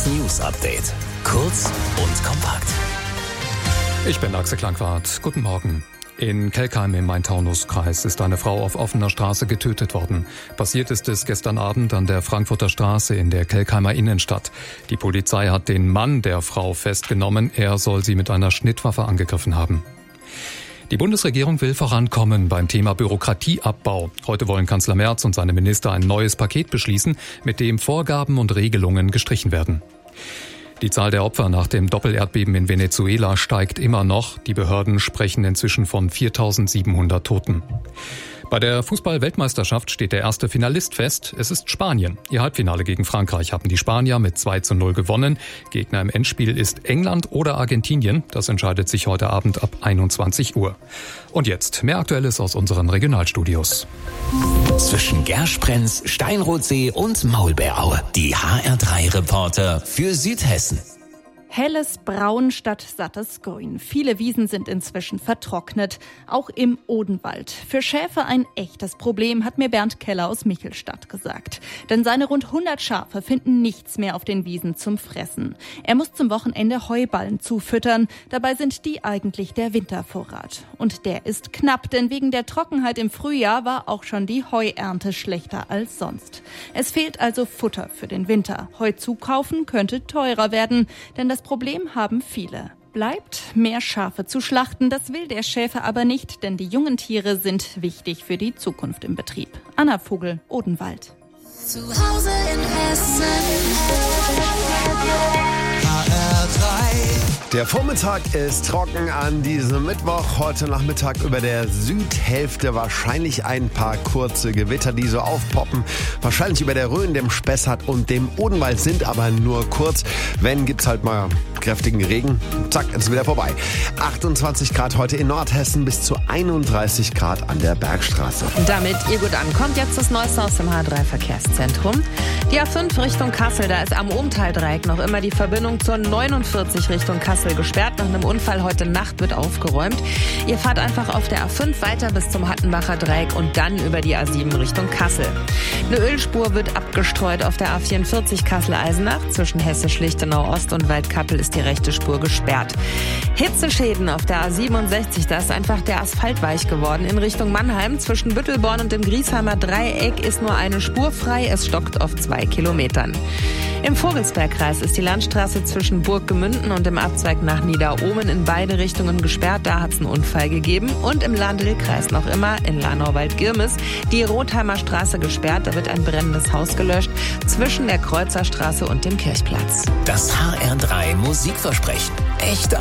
Hess News Update. Kurz und kompakt. Ich bin Axel Klangwart. Guten Morgen. In Kelkheim im Main-Taunus-Kreis ist eine Frau auf offener Straße getötet worden. Passiert ist es gestern Abend an der Frankfurter Straße in der Kelkheimer Innenstadt. Die Polizei hat den Mann der Frau festgenommen. Er soll sie mit einer Schnittwaffe angegriffen haben. Die Bundesregierung will vorankommen beim Thema Bürokratieabbau. Heute wollen Kanzler Merz und seine Minister ein neues Paket beschließen, mit dem Vorgaben und Regelungen gestrichen werden. Die Zahl der Opfer nach dem Doppelerdbeben in Venezuela steigt immer noch. Die Behörden sprechen inzwischen von 4.700 Toten. Bei der Fußball-Weltmeisterschaft steht der erste Finalist fest. Es ist Spanien. Ihr Halbfinale gegen Frankreich haben die Spanier mit 2:0 gewonnen. Gegner im Endspiel ist England oder Argentinien. Das entscheidet sich heute Abend ab 21 Uhr. Und jetzt mehr Aktuelles aus unseren Regionalstudios. Zwischen Gersprenz, Steinrotsee und Maulbeeraue. Die HR3-Reporter für Südhessen. Helles Braun statt sattes Grün. Viele Wiesen sind inzwischen vertrocknet, auch im Odenwald. Für Schäfer ein echtes Problem, hat mir Bernd Keller aus Michelstadt gesagt. Denn seine rund 100 Schafe finden nichts mehr auf den Wiesen zum Fressen. Er muss zum Wochenende Heuballen zufüttern. Dabei sind die eigentlich der Wintervorrat. Und der ist knapp, denn wegen der Trockenheit im Frühjahr war auch schon die Heuernte schlechter als sonst. Es fehlt also Futter für den Winter. Heu zukaufen könnte teurer werden, denn das Problem haben viele. Bleibt, mehr Schafe zu schlachten, das will der Schäfer aber nicht, denn die jungen Tiere sind wichtig für die Zukunft im Betrieb. Anna Vogel, Odenwald. Zu Hause in Hessen. Der Vormittag ist trocken an diesem Mittwoch. Heute Nachmittag über der Südhälfte wahrscheinlich ein paar kurze Gewitter, die so aufpoppen. Wahrscheinlich über der Rhön, dem Spessart und dem Odenwald, sind aber nur kurz. Wenn, gibt's halt mal kräftigen Regen. Zack, ist wieder vorbei. 28 Grad heute in Nordhessen, bis zu 31 Grad an der Bergstraße. Damit ihr gut ankommt, jetzt das Neueste aus dem H3-Verkehrszentrum. Die A5 Richtung Kassel, da ist am Ohmtal-Dreieck noch immer die Verbindung zur 49 Richtung Kassel gesperrt. Nach einem Unfall heute Nacht wird aufgeräumt. Ihr fahrt einfach auf der A5 weiter bis zum Hattenbacher Dreieck und dann über die A7 Richtung Kassel. Eine Ölspur wird abgestreut auf der A44 Kassel-Eisenach. Zwischen Hesse-Schlichtenau Ost und Waldkappel ist die rechte Spur gesperrt. Hitzeschäden auf der A67, da ist einfach der Asphalt weich geworden. In Richtung Mannheim zwischen Büttelborn und dem Griesheimer Dreieck ist nur eine Spur frei. Es stockt auf 2 Kilometern. Im Vogelsbergkreis ist die Landstraße zwischen Burggemünden und dem Abzweig nach Niederohmen in beide Richtungen gesperrt. Da hat es einen Unfall gegeben. Und im Lahn-Dill-Kreis noch immer in Lahnau-Waldgirmes die Rotheimer Straße gesperrt. Da wird ein brennendes Haus gelöscht zwischen der Kreuzerstraße und dem Kirchplatz. Das HR3 Musikversprechen. Echte